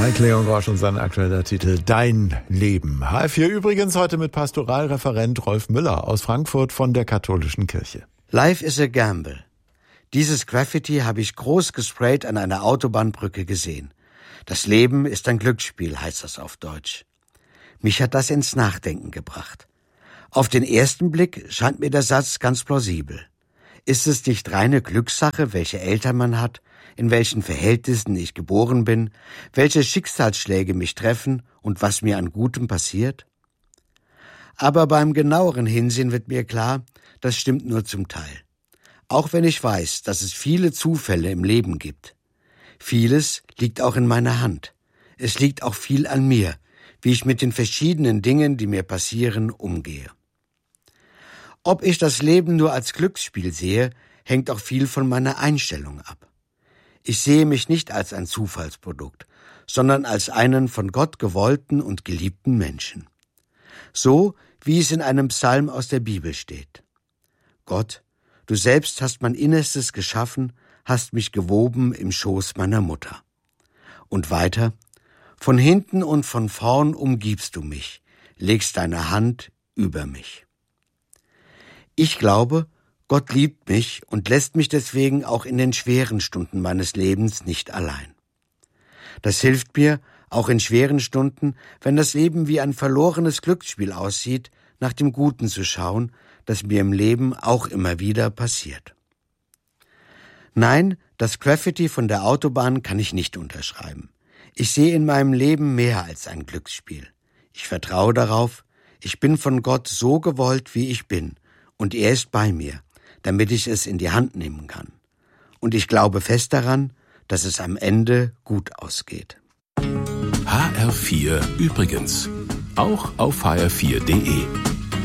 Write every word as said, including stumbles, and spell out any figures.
Mike Leon Grosch und sein aktueller Titel Dein Leben. H F vier übrigens heute mit Pastoralreferent Rolf Müller aus Frankfurt von der Katholischen Kirche. Life is a gamble. Dieses Graffiti habe ich groß gesprayt an einer Autobahnbrücke gesehen. Das Leben ist ein Glücksspiel, heißt das auf Deutsch. Mich hat das ins Nachdenken gebracht. Auf den ersten Blick scheint mir der Satz ganz plausibel. Ist es nicht reine Glückssache, welche Eltern man hat, in welchen Verhältnissen ich geboren bin, welche Schicksalsschläge mich treffen und was mir an Gutem passiert? Aber beim genaueren Hinsehen wird mir klar, das stimmt nur zum Teil. Auch wenn ich weiß, dass es viele Zufälle im Leben gibt. Vieles liegt auch in meiner Hand. Es liegt auch viel an mir, wie ich mit den verschiedenen Dingen, die mir passieren, umgehe. Ob ich das Leben nur als Glücksspiel sehe, hängt auch viel von meiner Einstellung ab. Ich sehe mich nicht als ein Zufallsprodukt, sondern als einen von Gott gewollten und geliebten Menschen. So, wie es in einem Psalm aus der Bibel steht. Gott, du selbst hast mein Innerstes geschaffen, hast mich gewoben im Schoß meiner Mutter. Und weiter, von hinten und von vorn umgibst du mich, legst deine Hand über mich. Ich glaube, Gott liebt mich und lässt mich deswegen auch in den schweren Stunden meines Lebens nicht allein. Das hilft mir, auch in schweren Stunden, wenn das Leben wie ein verlorenes Glücksspiel aussieht, nach dem Guten zu schauen, das mir im Leben auch immer wieder passiert. Nein, das Graffiti von der Autobahn kann ich nicht unterschreiben. Ich sehe in meinem Leben mehr als ein Glücksspiel. Ich vertraue darauf, ich bin von Gott so gewollt, wie ich bin, und er ist bei mir, damit ich es in die Hand nehmen kann. Und ich glaube fest daran, dass es am Ende gut ausgeht. H R vier übrigens. Auch auf H R vier punkt de.